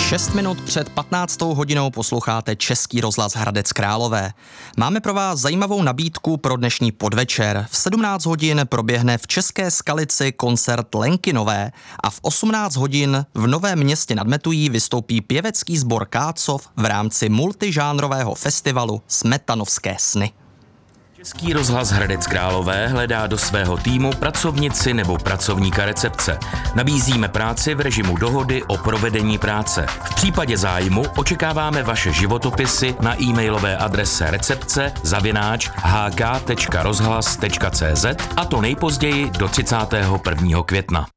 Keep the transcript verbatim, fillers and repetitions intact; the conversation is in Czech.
šest minut před patnáctou hodinou posloucháte Český rozhlas Hradec Králové. Máme pro vás zajímavou nabídku pro dnešní podvečer. V sedmnáct hodin proběhne v České Skalici koncert Lenky Nové a v osmnáct hodin v Novém Městě nad Metují vystoupí pěvecký sbor Kácov v rámci multižánrového festivalu Smetanovské sny. Český rozhlas Hradec Králové hledá do svého týmu pracovnici nebo pracovníka recepce. Nabízíme práci v režimu dohody o provedení práce. V případě zájmu očekáváme vaše životopisy na e-mailové adrese recepce zavináč h k tečka rozhlas tečka c z a to nejpozději do třicátého prvního května.